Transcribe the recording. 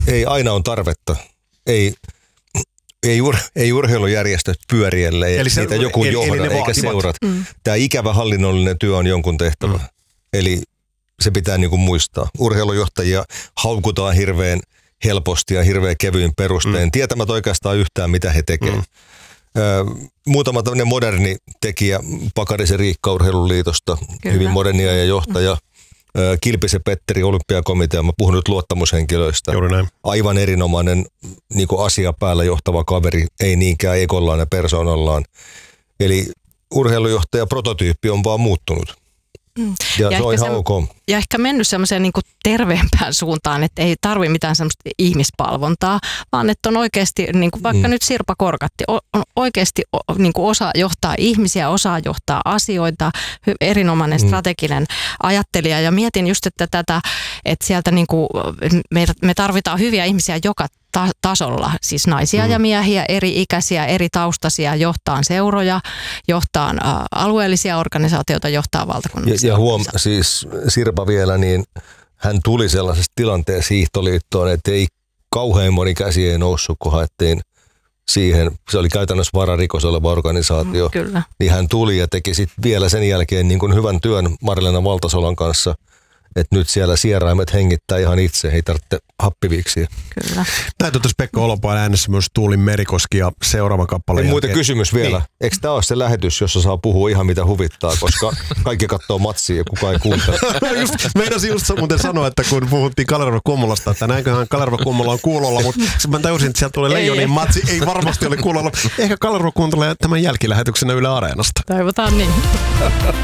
ei aina on tarvetta. Ei urheilujärjestöt pyöri, ellei niitä joku johda eikä seurat. Tämä ikävä hallinnollinen työ on jonkun tehtävä. Eli se pitää niin kuin muistaa. Urheilujohtajia haukutaan hirveän helposti ja hirveän kevyin perustein, tietämättä oikeastaan yhtään, mitä he tekevät. Muutama tämmöinen moderni tekijä, Pakarisen Riikka Urheiluliitosta, hyvin modernia ja johtaja. Kilpisen Petteri Olympiakomitea, mä puhun nyt luottamushenkilöistä. Aivan erinomainen niin kuin asia päällä johtava kaveri, ei niinkään ekollaan ja persoonallaan. Eli urheilujohtaja prototyyppi on vaan muuttunut. Ja se on ihan ok. Ja ehkä mennyt semmoiseen niin kuin terveempään suuntaan, että ei tarvitse mitään semmoista ihmispalvontaa, vaan että on oikeasti, niin kuin vaikka nyt Sirpa Korkatti, on oikeasti niin kuin osaa johtaa ihmisiä, osaa johtaa asioita, erinomainen strateginen ajattelija. Ja mietin just, että että sieltä niin kuin me tarvitaan hyviä ihmisiä joka tasolla, siis naisia ja miehiä, eri ikäisiä, eri taustaisia, johtaa seuroja, johtaa alueellisia organisaatioita, johtaa valtakunnallisia organisaatioita. Siis Sirpa vielä, niin hän tuli sellaisesta tilanteessa hiihtoliittoon, että ei kauhean moni käsi ei noussut, kun haettiin siihen, se oli käytännössä vararikos oleva organisaatio, Kyllä. Niin hän tuli ja teki sitten vielä sen jälkeen niin kuin hyvän työn Marlena Valtasolan kanssa, että nyt siellä sieraimet hengittää ihan itse, ei tarvitse happiviksiä. Kyllä. Näin totesi Pekka Olopaan äänessä myös Tuuli Merikoski ja seuraavan kappaleen jälkeen. Muuten kysymys vielä. Niin. Eikö tämä ole se lähetys, jossa saa puhua ihan mitä huvittaa, koska kaikki katsoo matsia ja kukaan ei kuuntele? Meinasin just muuten sanoa, että kun puhuttiin Kalerva Kummolasta, että näinköhän Kalerva Kummola on kuulolla, mutta mä tajusin, että sieltä tulee Leijonin matsi, ei varmasti ole kuulolla. Ehkä Kalerva kuuntelee tämän jälkilähetyksenä Yle Areenasta. Toivotaan niin.